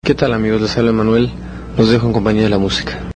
¿Qué tal amigos? Les habla Manuel, los dejo en compañía de la música.